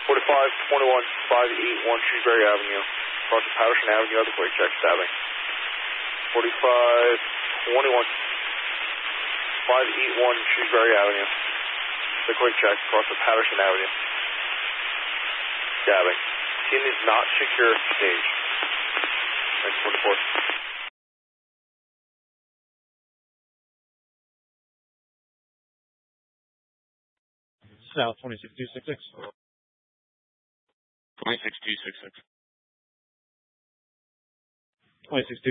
4521 581 Shrewsbury Avenue. Crossing Patterson Avenue, other quick check, stabbing. 4521 581 Shrewsbury Avenue. The quick check, crossing Patterson Avenue. Stabbing. Team is not secure stage. Thanks, 24. South 26266. 26266. 26266.